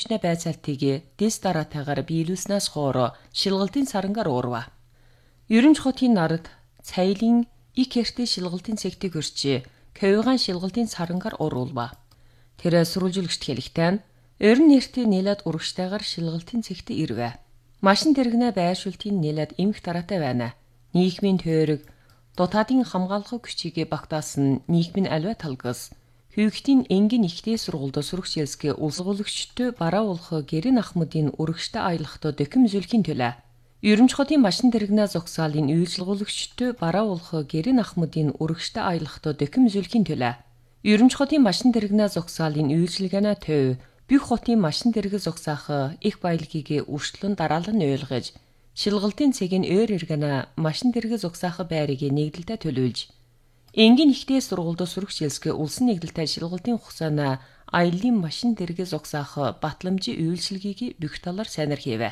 төвчнэ байцаалтыг дэс дараатайгаар биелүүлснээс хойш шилгалтын сарангаар уурва. Ерөнч хотын нард цайлын их эртний шилгалтын цэгтийг өрчи Кёйган шилгалтын сарангаар уруулва. Тэр сурвалжуулагчд хэлэхдээ ерөн нэртэй нийлээд урагштайгаар шилгалтын цэгтээ ирвэ. Машин тэрэгнээ байршуултын нийлээд эмх дараатай байна. Нийгмийн тойрог дотаадын хамгаалах хүчийг багтаасан нийгмийн аливаа талгас Хүүхдийн энгийн ихтэй сургуульд сурагч ялсгэ улсгуулагчтой бараа болох гэрэн ахмадын урагштай аялахдаа дөкөм зүлхийн төлөө. Ерөнч хотын машин тэрэгнээ зогсаалын үйлчлгуулагчтой бараа болох гэрэн ахмадын урагштай аялахдаа дөкөм зүлхийн төлөө. Ерөнч хотын машин тэрэгнээ зогсаалын үйлчилгээнэ төв бүх хотын машин тэрэг зогсаах их баялагийг үргэлжлэн дараалан ойлгож шилгалтын цэгийн өөр эргэнэ машин тэрэг зогсаах байрыг нэгдэлтэй төлөвлөж энгийн ихтэй сургуульд сурагч ялсгэ улсын нэгдэлтэй шилгалтын хугацаана аяллаа машин тэрэг зогсаах батламжийн үйлчилгээг бүх талаар сайнар хийвэ.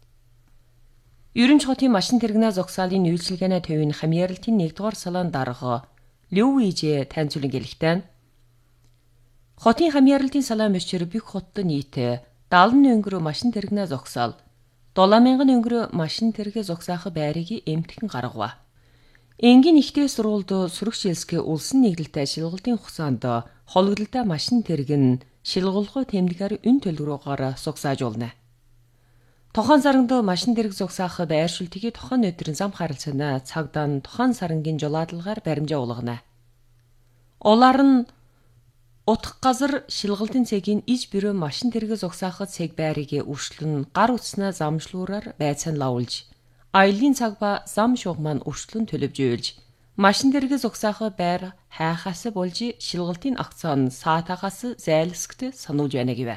Ерөнч хотын машин тэрэгнээ зогсаалын үйлчилгээнэ төвийн хамьяаралтын 1-р салаан дарга Лүвижэ таньцуулан гэлэхдээ хотын хамьяаралтын салаан мөчөр бүх хотод нийт 70 өнгөрөө машин тэрэгнээ зогсаал 7000 өнгөрөө машин тэрэг зогсаах байрыг эмтгэн гаргав. Энгийн ихтэй сургуульд сурагч ялсгэ улсын нэгдэлтэй шилгалтын хугацаанд хологдолтой машин тэрэг нь шилгуулгын тэмдгээр өн төлөврөөгөөр зогсаажуулна. Тохон саранд машин тэрэг зогсаах байршуултыг тохон өдрийн зам харилцааны цагдаа тохон сарангийн жолоодлагаар баримжаа уулгана. Улаар нь утга газар шилгалтын цэгийн иж бюро машин тэрэг зогсаах цэг байрыг өршлөн гар утснаа замшлуураар байцаан лавуулж аялын цаг ба зам шуг маань өршлөн төлөвжүүлж машин тэрэг зогсаах байр хайхаас болж шилгалтын акцон саатагаас зайлсгт сануулж байна гэв.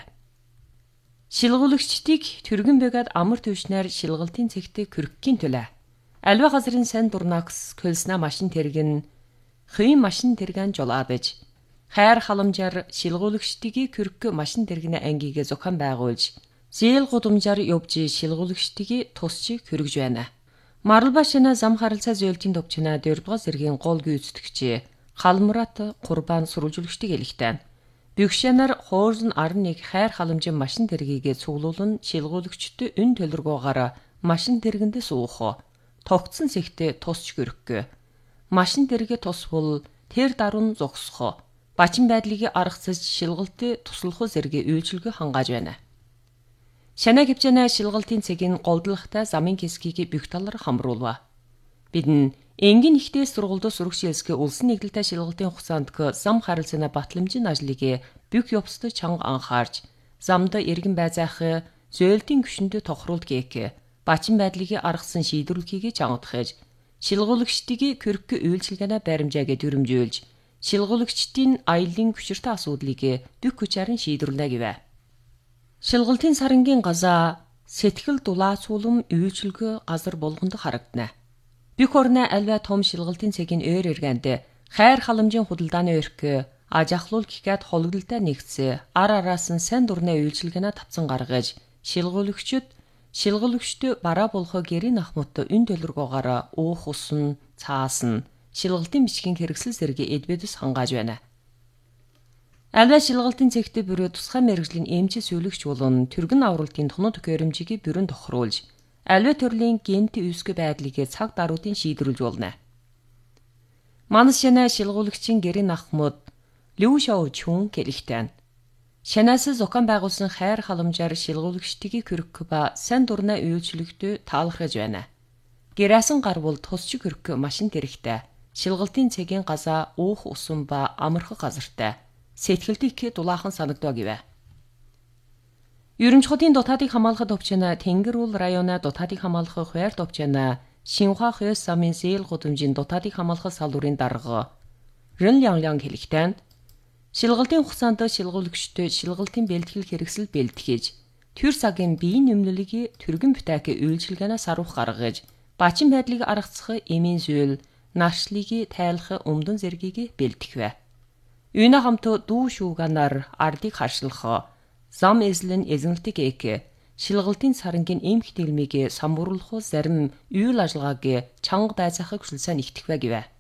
Шилгуулагчдыг түргэн бэгад амар төвшнээр шилгалтын цэгт көрөхийн төлөө аливаа газрын сайн дурнакс көлснэ машин тэрэг нь хүйн машин тэрэгэн жолоодж хайр халамжаар шилгуулагчдыг көрөх машин тэрэгнэ ангигээ зохион байгуулж зээл гудамжаар явж шилгуулагчдыг тусч хөргөж байна. Марлбашина зам харилцаа зөөлтийн төвчнө 4-р зэргийн гол гүйцэтгэгч Халмурат Курбан сурвалжуулагчдыг хэлэхдээ Бюкшанар хоорн 11 хайр халамжийн машин тэргийг цуглуулан шилгуулагчд өн төлөргөөгөөр машин тэргэндээ суух тогтсон цэгтээ тусч хөрөх машин тэргээ тусвал тэр даруун зогсох бачин байдлыг аргацж шилгалт туслах зэрэг үйлчилгээ хангааж байна. Шанаа хвчэнэ шилгалтын цэгийн голдлохтой замын хэсгийг бүх талаар хамруулва. Бид нь энгийн ихтэй сургуульд сурагч ялсгэ улсын нэгдэлтэй шилгалтын хугацаанд зам харилцааны батламжийн ажлыг бүх явцад чанга анхаарч замд эргэн байзаах зөөлтийн гүшинд тохируулт гээх бачин байдлыг аргасан шийдвэрлэхийг чангадахж шилгуулагчдыг көрөх үйлчилгээний баримжааг дүрмжүүлж шилгуулагчдын аялын хүчиртэй асуудлыг бүх хүчээр шийдвэрлэнэ гэв. Шилгалтын сарангийн газаа сэтгэл дулаацуулам үйлчилгээ газар болгонд харагдана. Бүх орны аливаа том шилгалтын цэгийн өөр эргэнд хайр халамжийн худалдааны өрх аж ахлуул гэхэд хологдолтой нэгцээ ар араас нь сайн дурны үйлчилгээнэ тавцан гаргаж шилгуулагчд бараа болох гэрийн ахмад өн төлөргөөгөөр уух усан цаасан шилгалтын бичгийн хэрэгсэл зэрэг эдбэдэс хангааж байна. Аливаа шилгалтын цэгтээ бүрөө тусгай мэргэжлийн эмчис сүлэгч болон түргэн авралтын тоног төхөөрөмжийг бүрэн тохируулж аливаа төрлийн генти үүсгэ байдлыг цаг даруйдын шийдвэрлэж болно. Манас шанаа шилгуулагчийн гэрийн ахмад Лүү Шоу Чүн гэлэхтэн шанаас зохион байгуулсан хайр халамжаар шилгуулагчдыг көрөх ба сайн дурны үйлчлэгтээ таалахж байна. Гэрээсэн гарвал тусч көрөх машин тэрэгтэй шилгалтын цэгийн газаа уух усан ба амарх газартай сэтгэлд их дулаахан санагдав гэв. Ерөнч хотын дотаадыг хамгаалахад төвчнө Тэнгэр уул районы дотаадыг хамгаалах хуваар төвчнө Шинхua хөөс замын зээл гудамжийн дотаадыг хамгаалах салбарын дарга Рэн Лян хэлэхдээ шилгалтын хугацаанд шилгуулагчд шилгалтын бэлтгэл хэрэгсэл бэлтгэж төр цагийн биеийн нэмлэлийг түргэн бүтээх үйлчилгээнээс арух гаргаж бачин байдлыг аргацах эмийн зүйл нарчлыг тайлах өмдөн зэргийг бэлтгэв. Үйнэ хамт дүү шүүганаар ардыг харшлах зам эзлэн эзэнэлтийг эк шилгалтын сарангийн эмх дэлмийг самбууруулах зарим үйл ажиллагааг чанга байцаахыг хүсэлсэн ихтгэв гэв.